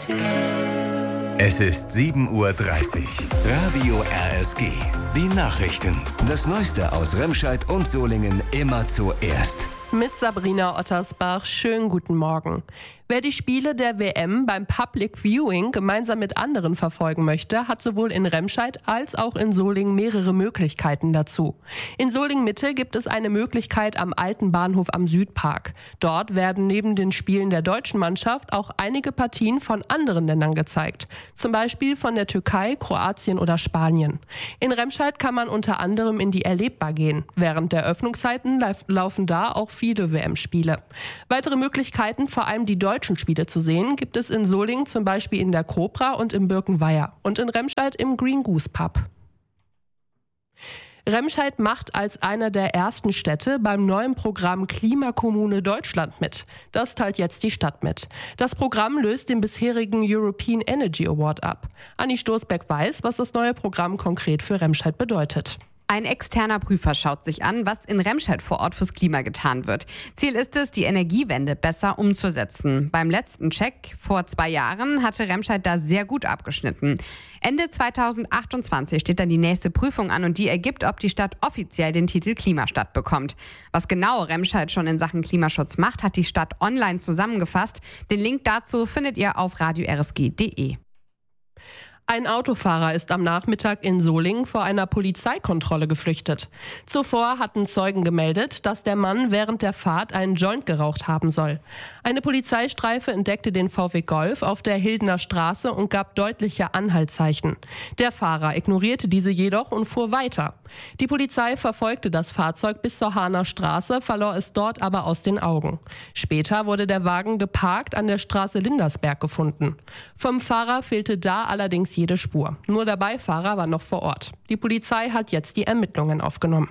Es ist 7:30 Uhr. Radio RSG. Die Nachrichten. Das Neueste aus Remscheid und Solingen immer zuerst. Mit Sabrina Ottersbach, schönen guten Morgen. Wer die Spiele der WM beim Public Viewing gemeinsam mit anderen verfolgen möchte, hat sowohl in Remscheid als auch in Solingen mehrere Möglichkeiten dazu. In Solingen-Mitte gibt es eine Möglichkeit am alten Bahnhof am Südpark. Dort werden neben den Spielen der deutschen Mannschaft auch einige Partien von anderen Ländern gezeigt. Zum Beispiel von der Türkei, Kroatien oder Spanien. In Remscheid kann man unter anderem in die Erlebbar gehen. Während der Öffnungszeiten laufen da auch viele WM-Spiele. Weitere Möglichkeiten, vor allem die deutschen Spiele zu sehen, gibt es in Solingen zum Beispiel in der Cobra und im Birkenweiher und in Remscheid im Green Goose Pub. Remscheid macht als einer der ersten Städte beim neuen Programm Klimakommune Deutschland mit. Das teilt jetzt die Stadt mit. Das Programm löst den bisherigen European Energy Award ab. Anni Stoßbeck weiß, was das neue Programm konkret für Remscheid bedeutet. Ein externer Prüfer schaut sich an, was in Remscheid vor Ort fürs Klima getan wird. Ziel ist es, die Energiewende besser umzusetzen. Beim letzten Check vor 2 Jahren hatte Remscheid da sehr gut abgeschnitten. Ende 2028 steht dann die nächste Prüfung an und die ergibt, ob die Stadt offiziell den Titel Klimastadt bekommt. Was genau Remscheid schon in Sachen Klimaschutz macht, hat die Stadt online zusammengefasst. Den Link dazu findet ihr auf radiorsg.de. Ein Autofahrer ist am Nachmittag in Solingen vor einer Polizeikontrolle geflüchtet. Zuvor hatten Zeugen gemeldet, dass der Mann während der Fahrt einen Joint geraucht haben soll. Eine Polizeistreife entdeckte den VW Golf auf der Hildener Straße und gab deutliche Anhaltszeichen. Der Fahrer ignorierte diese jedoch und fuhr weiter. Die Polizei verfolgte das Fahrzeug bis zur Hahner Straße, verlor es dort aber aus den Augen. Später wurde der Wagen geparkt an der Straße Lindersberg gefunden. Vom Fahrer fehlte da allerdings jede Spur. Nur der Beifahrer war noch vor Ort. Die Polizei hat jetzt die Ermittlungen aufgenommen.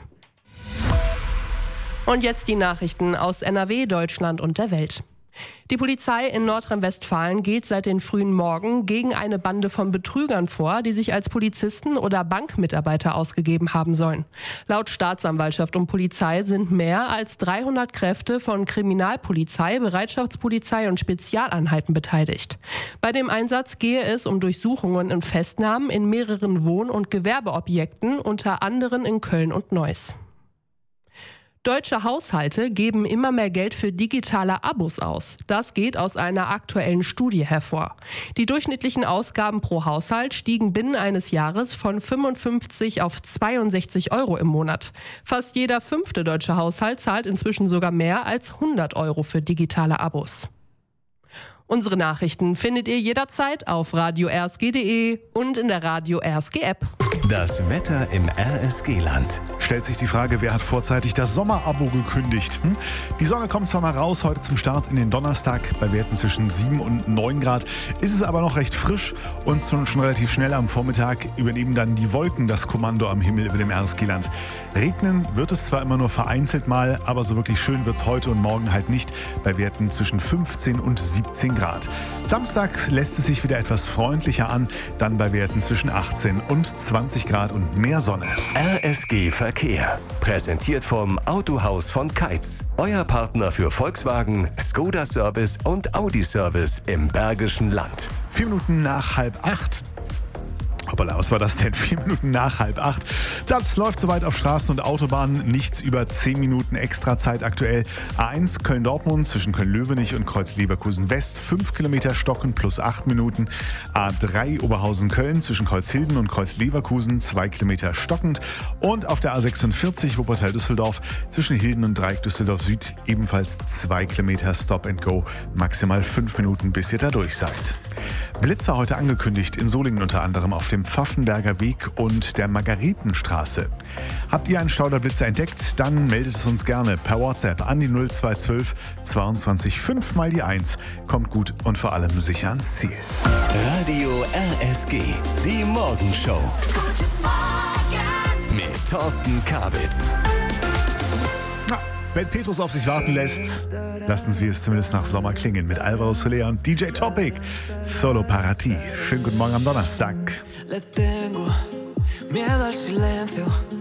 Und jetzt die Nachrichten aus NRW, Deutschland und der Welt. Die Polizei in Nordrhein-Westfalen geht seit den frühen Morgen gegen eine Bande von Betrügern vor, die sich als Polizisten oder Bankmitarbeiter ausgegeben haben sollen. Laut Staatsanwaltschaft und Polizei sind mehr als 300 Kräfte von Kriminalpolizei, Bereitschaftspolizei und Spezialeinheiten beteiligt. Bei dem Einsatz gehe es um Durchsuchungen und Festnahmen in mehreren Wohn- und Gewerbeobjekten, unter anderem in Köln und Neuss. Deutsche Haushalte geben immer mehr Geld für digitale Abos aus. Das geht aus einer aktuellen Studie hervor. Die durchschnittlichen Ausgaben pro Haushalt stiegen binnen eines Jahres von 55 auf 62 Euro im Monat. Fast jeder 5. deutsche Haushalt zahlt inzwischen sogar mehr als 100 Euro für digitale Abos. Unsere Nachrichten findet ihr jederzeit auf radiorsg.de und in der Radio RSG App. Das Wetter im RSG-Land. Stellt sich die Frage, wer hat vorzeitig das Sommerabo gekündigt? Die Sonne kommt zwar mal raus heute zum Start in den Donnerstag, bei Werten zwischen 7 und 9 Grad. Ist es aber noch recht frisch und schon relativ schnell am Vormittag übernehmen dann die Wolken das Kommando am Himmel über dem RSG-Land. Regnen wird es zwar immer nur vereinzelt mal, aber so wirklich schön wird es heute und morgen halt nicht, bei Werten zwischen 15 und 17 Grad. Samstag lässt es sich wieder etwas freundlicher an, dann bei Werten zwischen 18 und 20 Grad und mehr Sonne. RSG Verkehr. Präsentiert vom Autohaus von Keitz. Euer Partner für Volkswagen, Skoda Service und Audi Service im Bergischen Land. 4 Minuten nach 7:30. Hoppala, was war das denn? 4 Minuten nach 7:30. Das läuft soweit auf Straßen und Autobahnen. Nichts über 10 Minuten extra Zeit aktuell. A1 Köln-Dortmund zwischen Köln-Löwenich und Kreuz-Leverkusen West. 5 Kilometer stocken plus 8 Minuten. A3 Oberhausen-Köln zwischen Kreuzhilden und Kreuz-Leverkusen 2 Kilometer stockend. Und auf der A46 Wuppertal-Düsseldorf zwischen Hilden und Dreieck Düsseldorf Süd ebenfalls 2 Kilometer Stop and Go. Maximal 5 Minuten, bis ihr da durch seid. Blitzer heute angekündigt, in Solingen unter anderem auf dem Pfaffenberger Weg und der Margaretenstraße. Habt ihr einen Stauderblitzer entdeckt? Dann meldet es uns gerne per WhatsApp an die 0212 22 5 mal die 1. Kommt gut und vor allem sicher ans Ziel. Radio RSG, die Morgenshow. Guten Morgen. Mit Thorsten Kabitz. Wenn Petrus auf sich warten lässt, lassen wir es zumindest nach Sommer klingen mit Alvaro Soler und DJ Topic. Solo para ti. Schönen guten Morgen am Donnerstag. Le tengo miedo al silencio.